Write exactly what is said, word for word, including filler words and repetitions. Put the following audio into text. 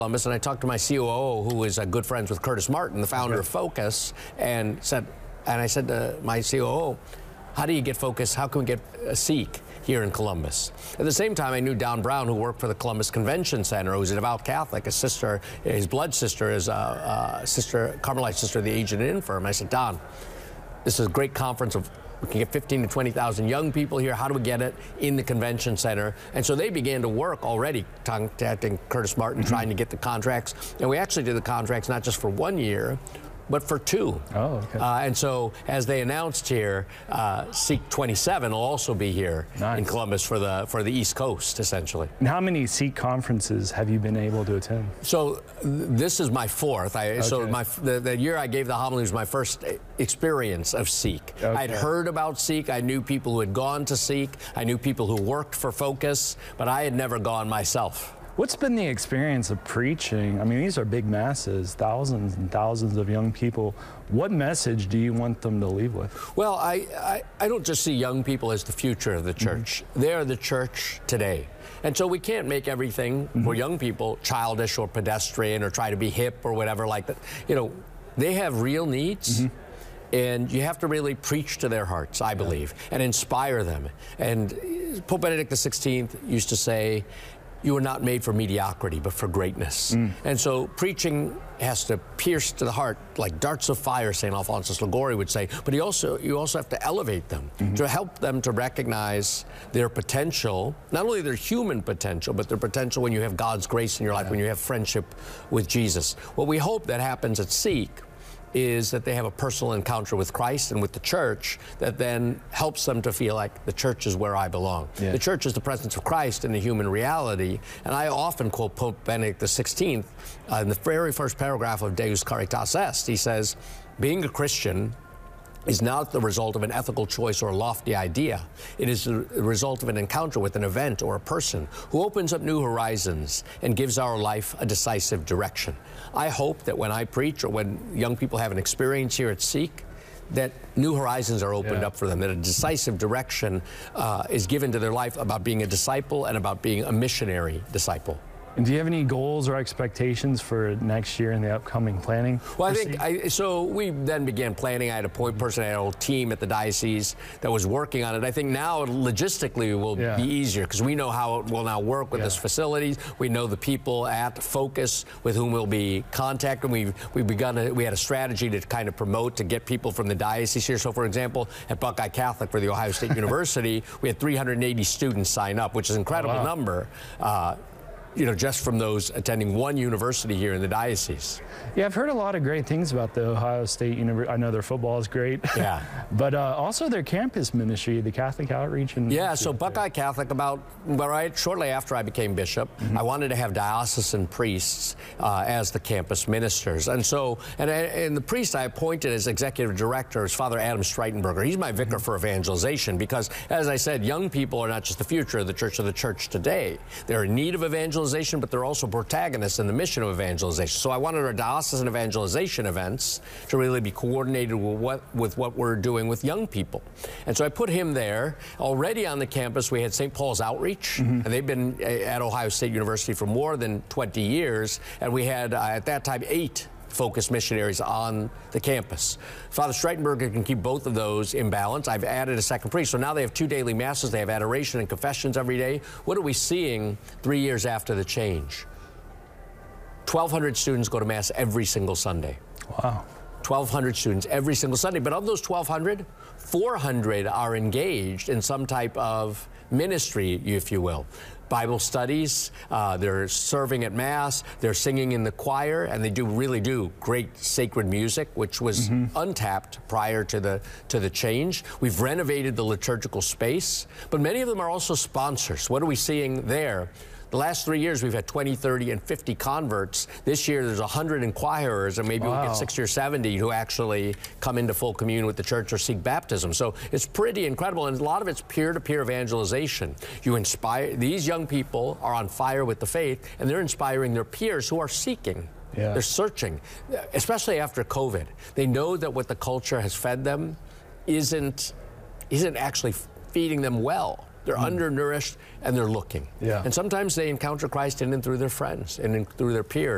Columbus, and I talked to my C O O, who is uh, good friends with Curtis Martin, the founder okay. of Focus, and said, and I said to my C O O, how do you get Focus? How can we get a Seek here in Columbus? At the same time, I knew Don Brown, who worked for the Columbus Convention Center, who's a devout Catholic. His sister, his blood sister, is a uh, uh, sister, Carmelite sister of the Aged and Infirm. I said, Don, this is a great conference of. We can get fifteen to twenty thousand young people here. How do we get it in the convention center? And so they began to work already, contacting Curtis Martin, mm-hmm. trying to get the contracts. And we actually did the contracts not just for one year, but for two. Oh, okay. Uh, and so, as they announced here, uh, Seek twenty-seven will also be here nice. in Columbus for the for the East Coast, essentially. And how many Seek conferences have you been able to attend? So this is my fourth. I, okay. So my the, the year I gave the homily was my first experience of Seek. Okay. I'd heard about Seek. I knew people who had gone to Seek. I knew people who worked for Focus, but I had never gone myself. What's been the experience of preaching? I mean, these are big masses, thousands and thousands of young people. What message do you want them to leave with? Well, I, I, I don't just see young people as the future of the church. Mm-hmm. They are the church today. And so we can't make everything mm-hmm. for young people childish or pedestrian or try to be hip or whatever like that. You know, they have real needs. Mm-hmm. And you have to really preach to their hearts, I believe, yeah. and inspire them. And Pope Benedict the sixteenth used to say, you are not made for mediocrity, but for greatness. Mm. And so preaching has to pierce to the heart like darts of fire, Saint Alphonsus Liguori would say, but he also, you also have to elevate them, mm-hmm. to help them to recognize their potential, not only their human potential, but their potential when you have God's grace in your life, yeah. when you have friendship with Jesus. What we hope that happens at Seek is that they have a personal encounter with Christ and with the church that then helps them to feel like the church is where I belong. Yeah. The church is the presence of Christ in the human reality. And I often quote Pope Benedict the sixteenth uh, in the very first paragraph of Deus Caritas Est. He says, being a Christian is not the result of an ethical choice or a lofty idea. It is the result of an encounter with an event or a person who opens up new horizons and gives our life a decisive direction. I hope that when I preach or when young people have an experience here at Seek, that new horizons are opened yeah. up for them, that a decisive direction uh, is given to their life about being a disciple and about being a missionary disciple. And do you have any goals or expectations for next year in the upcoming planning? Well, I think, I, so we then began planning. I had a point person, I had a whole team at the diocese that was working on it. I think now logistically it will yeah. be easier because we know how it will now work with yeah. this facilities. We know the people at Focus with whom we'll be contacting. We've, we've begun, a, we had a strategy to kind of promote, to get people from the diocese here. So for example, at Buckeye Catholic for the Ohio State University, we had three hundred eighty students sign up, which is an incredible oh, wow. number. Uh, you know, just from those attending one university here in the diocese. Yeah, I've heard a lot of great things about the Ohio State University. I know their football is great. Yeah. But uh, also their campus ministry, the Catholic Outreach. And yeah, so Buckeye Catholic, about right shortly after I became bishop, mm-hmm. I wanted to have diocesan priests uh, as the campus ministers. And so, and, and the priest I appointed as executive director is Father Adam Streitenberger. He's my vicar mm-hmm. for evangelization because, as I said, young people are not just the future of the church, of the church today. They're in need of evangelization, but they're also protagonists in the mission of evangelization. So I wanted our diocesan evangelization events to really be coordinated with what, with what we're doing with young people. And so I put him there. Already on the campus, we had Saint Paul's Outreach, mm-hmm. and they've been at Ohio State University for more than twenty years. And we had, uh, at that time, eight Focus missionaries on the campus. Father Streitenberger can keep both of those in balance. I've added a second priest. So now they have two daily masses. They have adoration and confessions every day. What are we seeing three years after the change? twelve hundred students go to Mass every single Sunday. Wow. twelve hundred students every single Sunday. But of those twelve hundred, four hundred are engaged in some type of ministry, if you will. Bible studies, uh, they're serving at Mass, they're singing in the choir, and they do really do great sacred music, which was mm-hmm. untapped prior to the to the change. We've renovated the liturgical space, but many of them are also sponsors. What are we seeing there? The last three years, we've had twenty, thirty, and fifty converts. This year, there's one hundred inquirers, and maybe wow. we'll get sixty or seventy who actually come into full communion with the church or seek baptism. So it's pretty incredible, and a lot of it's peer-to-peer evangelization. You inspire, these young people are on fire with the faith, and they're inspiring their peers who are seeking. Yeah. They're searching, especially after COVID. They know that what the culture has fed them isn't, isn't actually feeding them well. They're mm. undernourished, and they're looking. Yeah. And sometimes they encounter Christ in and through their friends and in, through their peers.